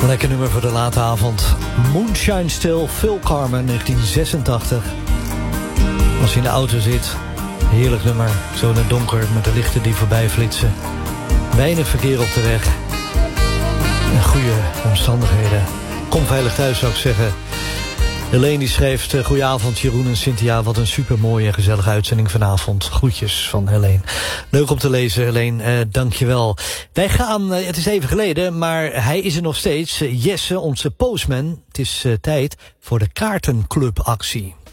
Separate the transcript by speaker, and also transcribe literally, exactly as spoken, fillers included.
Speaker 1: Lekker nummer voor de late avond. Moonshine Still, Phil Carmen, negentien zesentachtig. Als je in de auto zit, heerlijk nummer. Zo in het donker met de lichten die voorbij flitsen. Weinig verkeer op de weg. En goede omstandigheden. Kom veilig thuis, zou ik zeggen. Helene die schreef, uh, goedenavond Jeroen en Cynthia. Wat een supermooie en gezellige uitzending vanavond. Groetjes van Helene. Leuk om te lezen, Helene. Uh, dankjewel. Wij gaan, uh, het is even geleden, maar hij is er nog steeds. Uh, Jesse, onze postman. Het is uh, tijd voor de kaartenclubactie.